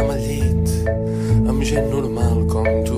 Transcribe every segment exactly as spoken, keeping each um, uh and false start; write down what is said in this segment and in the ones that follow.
cama al llit amb gent normal com tu.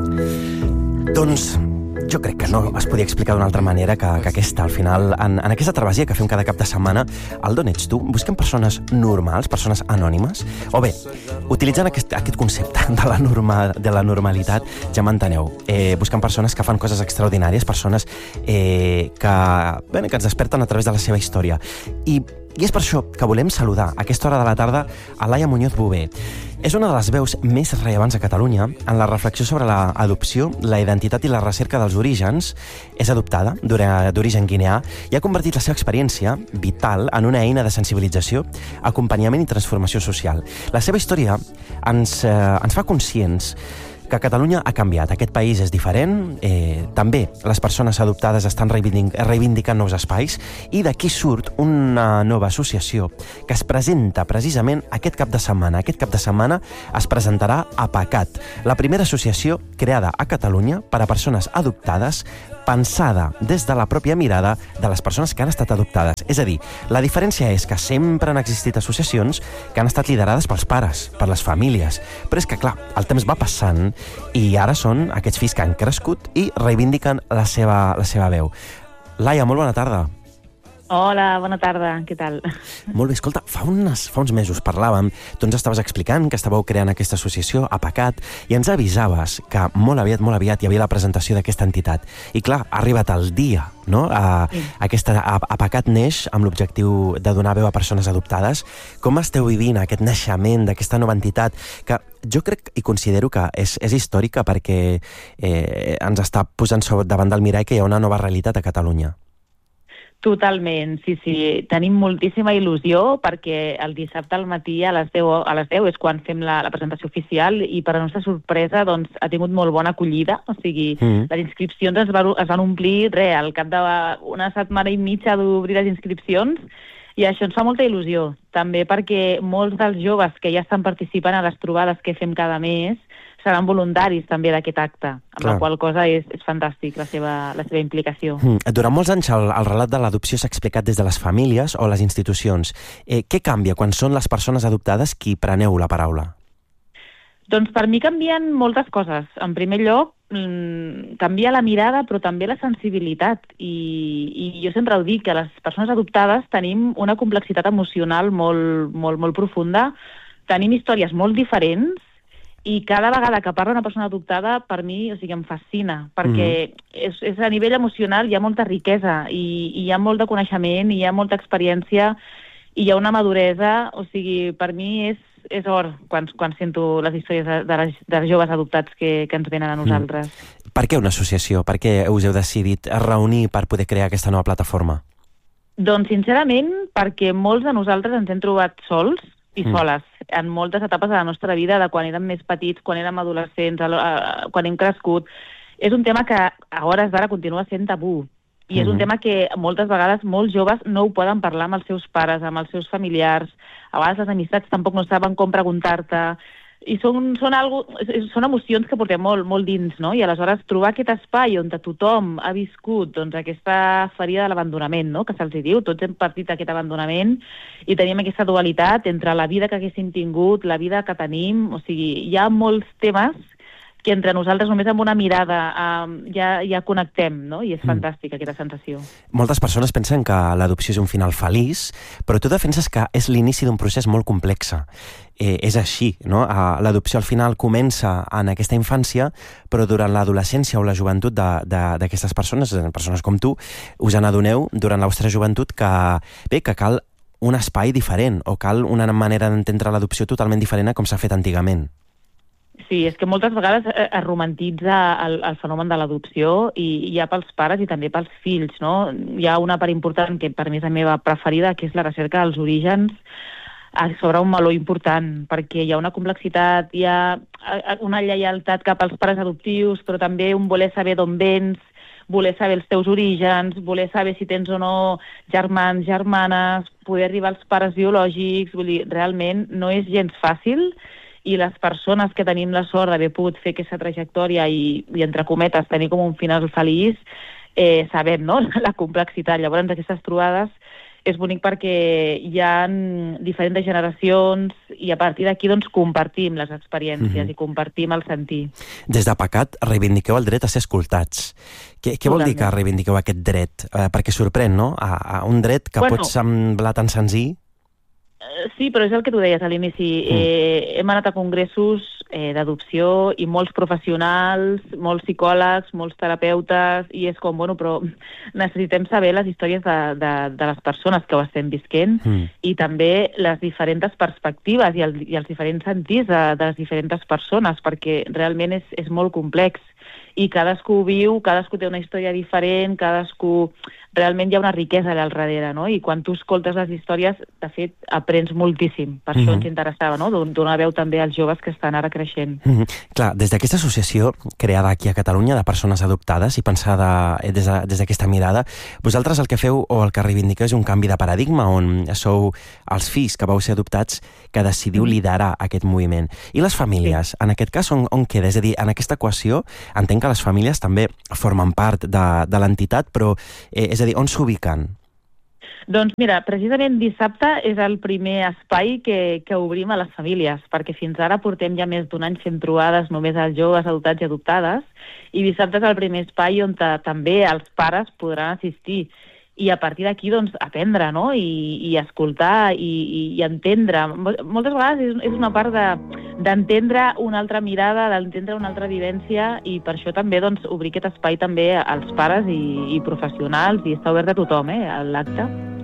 Doncs jo crec que no es podia explicar d'una altra manera que, que aquesta, al final, en, en aquesta travessia que fem cada cap de setmana, el D'on ets tu? Busquem persones normals, persones anònimes, o bé, utilitzant aquest, aquest concepte de la, norma, de la normalitat, ja m'enteneu, eh, busquem persones que fan coses extraordinàries, persones eh, que, bé, que ens desperten a través de la seva història. I I és per això que volem saludar a aquesta hora de la tarda a Laia Muñoz Bové. És una de les veus més rellevants a Catalunya en la reflexió sobre l'adopció, la identitat i la recerca dels orígens. És adoptada, d'origen guineà, i ha convertit la seva experiència vital en una eina de sensibilització, acompanyament i transformació social. La seva història ens, eh, ens fa conscients que Catalunya ha canviat, aquest país és diferent, eh, també les persones adoptades estan reivindic reivindicant nous espais, i d'aquí surt una nova associació que es presenta precisament aquest cap de setmana. Aquest cap de setmana es presentarà a PACAT, la primera associació creada a Catalunya per a persones adoptades, pensada des de la pròpia mirada de les persones que han estat adoptades. És a dir, la diferència és que sempre han existit associacions que han estat liderades pels pares, per les famílies, però és que, clar, el temps va passant i ara són aquests fills que han crescut i reivindiquen la seva, la seva veu. Laia, molt bona tarda. Hola, bona tarda, què tal? Molt bé, escolta, fa, unes, fa uns mesos parlàvem, tu ens estaves explicant que estàveu creant aquesta associació, a PACAT, i ens avisaves que molt aviat, molt aviat hi havia la presentació d'aquesta entitat. I clar, ha arribat el dia, no? A, sí. aquesta, a, a PACAT neix amb l'objectiu de donar veu a persones adoptades. Com esteu vivint aquest naixement d'aquesta nova entitat que jo crec i considero que és, és històrica perquè eh, ens està posant davant del mirall que hi ha una nova realitat a Catalunya? Totalment, sí, sí. Tenim moltíssima il·lusió perquè el dissabte al matí a les deu, a les deu és quan fem la, la presentació oficial i per a la nostra sorpresa doncs, ha tingut molt bona acollida. O sigui, mm. les inscripcions es, va, es van omplir re, al cap d'una setmana i mitja d'obrir les inscripcions i això ens fa molta il·lusió. També perquè molts dels joves que ja estan participant a les trobades que fem cada mes seran voluntaris també d'aquest acte, amb Clar. la qual cosa és, és fantàstic la seva, la seva implicació. Mm. Durant molts anys el, el relat de l'adopció s'ha explicat des de les famílies o les institucions. Eh, què canvia quan són les persones adoptades qui preneu la paraula? Doncs per mi canvien moltes coses. En primer lloc, mmm, canvia la mirada però també la sensibilitat i, i jo sempre ho dic, que les persones adoptades tenim una complexitat emocional molt, molt, molt profunda, tenim històries molt diferents i cada vegada que parla una persona adoptada, per mi, o sigui, em fascina, perquè mm. és, és a nivell emocional hi ha molta riquesa i, i hi ha molt de coneixement, i hi ha molta experiència i hi ha una maduresa, o sigui, per mi és, és or quan, quan sento les històries de, de, les, de joves adoptats que, que ens venen a nosaltres. Mm. Per què una associació? Per què us heu decidit reunir per poder crear aquesta nova plataforma? Doncs, sincerament, perquè molts de nosaltres ens hem trobat sols i mm. soles en moltes etapes de la nostra vida, de quan érem més petits, quan érem adolescents, quan hem crescut. És un tema que a hores d'ara continua sent tabú. I és un tema que moltes vegades molts joves no ho poden parlar amb els seus pares, amb els seus familiars. A vegades les amistats tampoc no saben com preguntar-te. I són, són, algo, són emocions que portem molt, molt dins, no? I aleshores trobar aquest espai on tothom ha viscut doncs, aquesta ferida de l'abandonament, no? Que se'ls diu, tots hem partit d'aquest abandonament i tenim aquesta dualitat entre la vida que haguéssim tingut, la vida que tenim, o sigui, hi ha molts temes que entre nosaltres només amb una mirada um, ja, ja connectem, no? I és mm. fantàstica aquesta sensació. Moltes persones pensen que l'adopció és un final feliç, però tu defenses que és l'inici d'un procés molt complex. Eh, és així, no? L'adopció al final comença en aquesta infància, però durant l'adolescència o la joventut d'aquestes persones, persones com tu, us n'adoneu durant la vostra joventut que, bé, que cal un espai diferent o cal una manera d'entendre l'adopció totalment diferent a com s'ha fet antigament. Sí, és que moltes vegades es romantitza el, el fenomen de l'adopció i hi ha pels pares i també pels fills, no? Hi ha una part important que per mi és la meva preferida, que és la recerca dels orígens sobre un meló important, perquè hi ha una complexitat, hi ha una lleialtat cap als pares adoptius, però també un voler saber d'on vens, voler saber els teus orígens, voler saber si tens o no germans, germanes, poder arribar als pares biològics, vull dir, realment no és gens fàcil. I les persones que tenim la sort d'haver pogut fer aquesta trajectòria i, i entre cometes, tenir com un final feliç, eh, sabem, no?, la complexitat. Llavors, aquestes trobades és bonic perquè hi ha diferents generacions i a partir d'aquí doncs, compartim les experiències mm-hmm. i compartim el sentir. Des de Pecat reivindiqueu el dret a ser escoltats. Què, què vol dir que reivindiqueu aquest dret? Eh, perquè sorprèn, no? A, a un dret que bueno, pot semblar tan senzill. Sí, però és el que tu deies a l'inici. Mm. Eh, hem anat a congressos eh, d'adopció i molts professionals, molts psicòlegs, molts terapeutes, i és com, bueno, però necessitem saber les històries de, de, de les persones que ho estem visquent mm. i també les diferents perspectives i, el, i els diferents sentits de, de les diferents persones, perquè realment és, és molt complex. I cadascú viu, cadascú té una història diferent, cadascú... Realment hi ha una riquesa allà al darrere, no? I quan tu escoltes les històries, de fet, aprens moltíssim. Per mm-hmm. això ens interessava, no? Donar veu també als joves que estan ara creixent. Mm-hmm. Clar, des d'aquesta associació creada aquí a Catalunya de persones adoptades i pensada des, de, des d'aquesta mirada, vosaltres el que feu o el que reivindiqueu és un canvi de paradigma on sou els fills que vau ser adoptats que decidiu mm-hmm. liderar aquest moviment. I les famílies, sí. en aquest cas, on, on queda? És a dir, en aquesta equació, entenc que les famílies també formen part de, de l'entitat, però eh, és a dir, on s'ubiquen? Doncs mira, precisament dissabte és el primer espai que, que obrim a les famílies, perquè fins ara portem ja més d'un any fent trobades només als joves adoptats i adoptades, i dissabte és el primer espai on ta, també els pares podran assistir. I a partir d'aquí, doncs, aprendre, no? I, i escoltar i, i, i entendre. Moltes vegades és, és una part de, d'entendre una altra mirada, d'entendre una altra vivència, i per això també, doncs, obrir aquest espai també als pares i, i professionals, i està obert a tothom, eh, l'acte.